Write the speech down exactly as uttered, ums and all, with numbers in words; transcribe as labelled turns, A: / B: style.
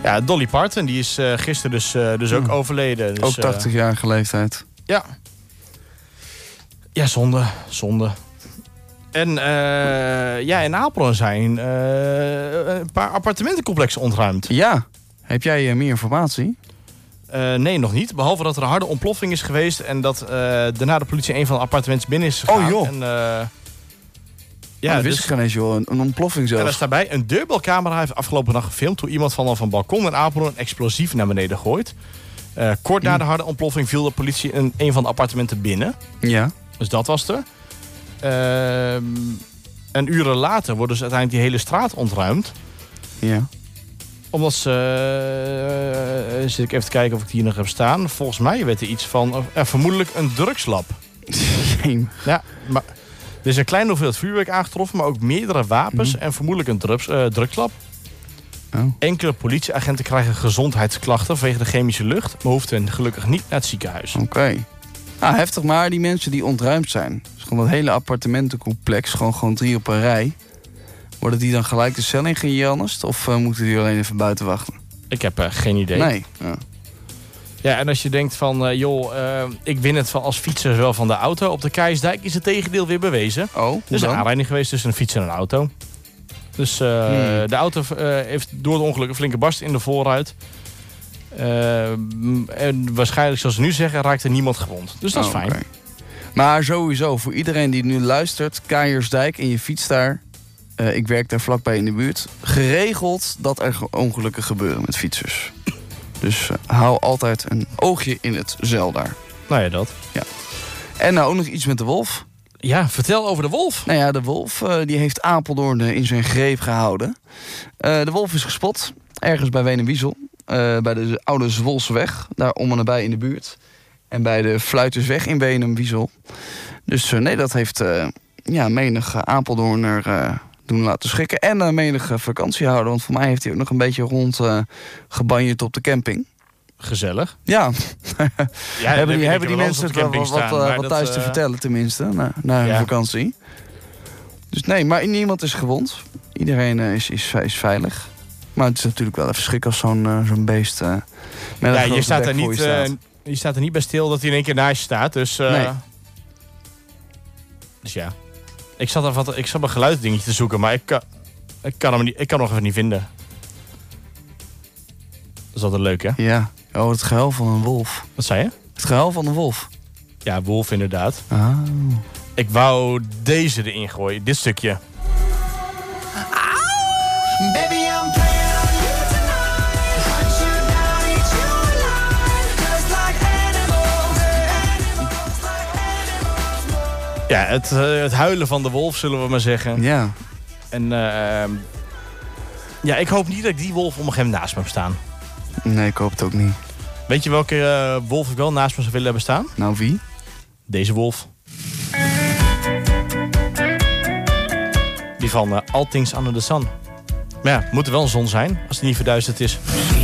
A: Ja, Dolly Parton, die is uh, gisteren dus, uh, dus ook mm. overleden. Dus,
B: ook tachtigjarige uh, leeftijd.
A: Ja. Ja, zonde. Zonde. En uh, ja, in Apeldoorn zijn uh, een paar appartementencomplexen ontruimd.
B: Ja. Heb jij uh, meer informatie?
A: Uh, nee, nog niet. Behalve dat er een harde ontploffing is geweest... en dat uh, daarna de politie een van de appartementen binnen is gegaan.
B: Oh joh.
A: En, uh,
B: ja, oh, dat wist dus, ik geen eens, joh. Een, een ontploffing zelfs.
A: En daar staat bij, een deurbelcamera heeft afgelopen nacht gefilmd... hoe iemand vanaf een balkon in Apeldoorn explosief naar beneden gooit. Uh, kort na de harde ontploffing viel de politie in een van de appartementen binnen.
B: Ja. Dus
A: dat was er. Uh, en uren later wordt dus uiteindelijk die hele straat ontruimd.
B: Ja.
A: Omdat ze... Uh, zit ik even te kijken of ik hier nog heb staan. Volgens mij werd er iets van... Uh, vermoedelijk een drugslab. Ja, maar... Er is een kleine hoeveelheid vuurwerk aangetroffen... maar ook meerdere wapens... Mm. en vermoedelijk een drugs, uh, drugslab. Oh. Enkele politieagenten krijgen gezondheidsklachten... vanwege de chemische lucht... maar hoefden gelukkig niet naar het ziekenhuis.
B: Oké. Okay. Nou, heftig, maar die mensen die ontruimd zijn... dus gewoon dat hele appartementencomplex... gewoon, gewoon drie op een rij... worden die dan gelijk de cel ingejannest? Of uh, moeten die alleen even buiten wachten?
A: Ik heb uh, geen idee.
B: Nee. Ja.
A: Ja, en als je denkt van... Uh, joh, uh, ik win het van als fietser wel van de auto... op de Keijsdijk is het tegendeel weer bewezen.
B: Oh,
A: er is een aanrijding geweest tussen een fietser en een auto. Dus uh, hmm. de auto uh, heeft door het ongeluk een flinke barst in de voorruit... Uh, en waarschijnlijk, zoals ze nu zeggen, raakt er niemand gewond. Dus dat is oh, fijn. Okay.
B: Maar sowieso, voor iedereen die nu luistert... Keijersdijk en je fietst daar... Uh, ik werk daar vlakbij in de buurt... geregeld dat er ongelukken gebeuren met fietsers. Dus uh, hou altijd een oogje in het zeil daar.
A: Nou ja, dat.
B: Ja. En nou ook nog iets met de wolf.
A: Ja, vertel over de wolf.
B: Nou ja, de wolf uh, die heeft Apeldoorn in zijn greep gehouden. Uh, de wolf is gespot, ergens bij Weenenwiesel. Uh, bij de oude Zwolseweg, daar om en nabij in de buurt. En bij de Fluitersweg in Weenenwiesel. Dus uh, nee, dat heeft uh, ja, menig uh, Apeldoorner uh, doen laten schrikken. En uh, menig uh, vakantiehouder. Want voor mij heeft hij ook nog een beetje rond uh, gebanjerd op de camping.
A: Gezellig.
B: Ja.
A: ja
B: hebben die, hebben die mensen wat, wat,
A: staan,
B: uh, wat
A: dat,
B: thuis uh... te vertellen tenminste, na, na hun ja. vakantie. Dus nee, maar niemand is gewond. Iedereen uh, is, is, is veilig. Maar het is natuurlijk wel even schrik als zo'n uh, zo'n beest... Uh, met
A: ja, je staat, er niet, je, staat. Uh, je staat er niet bij stil dat hij in één keer naast je staat. Dus, uh,
B: nee.
A: Dus ja. Ik zat, er wat, ik zat een geluidsdingetje te zoeken, maar ik kan, ik kan hem niet, ik kan hem nog even niet vinden. Dat is altijd leuk, hè?
B: Ja. Oh, het gehuil van een wolf.
A: Wat zei je?
B: Het gehuil van een wolf.
A: Ja, wolf inderdaad.
B: Oh.
A: Ik wou deze erin gooien, dit stukje.
C: Baby, I'm playing on you tonight. Hunt you down, eat you alive. Just like animals, animals, like animals.
A: Ja, het, uh, het huilen van de wolf, zullen we maar zeggen.
B: Ja.
A: En uh, ja, ik hoop niet dat ik die wolf om een gegeven moment naast me heb staan.
B: Nee, ik hoop het ook niet.
A: Weet je welke uh, wolf ik wel naast me zou willen hebben staan?
B: Nou, wie?
A: Deze wolf. Die van uh, All Things Under the Sun. Maar ja, het moet er wel een zon zijn als die niet verduisterd is.